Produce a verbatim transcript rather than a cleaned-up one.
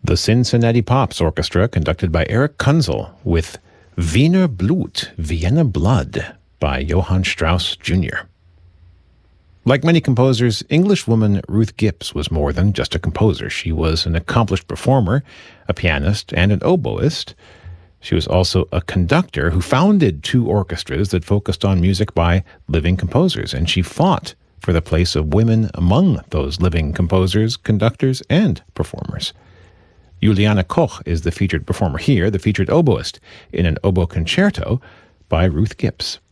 The Cincinnati Pops Orchestra, conducted by Eric Kunzel, with Wiener Blut, Vienna Blood, by Johann Strauss Junior Like many composers, Englishwoman Ruth Gibbs was more than just a composer. She was an accomplished performer, a pianist, and an oboist. She was also a conductor who founded two orchestras that focused on music by living composers, and she fought for the place of women among those living composers, conductors, and performers. Juliana Koch is the featured performer here, the featured oboist in an oboe concerto by Ruth Gibbs.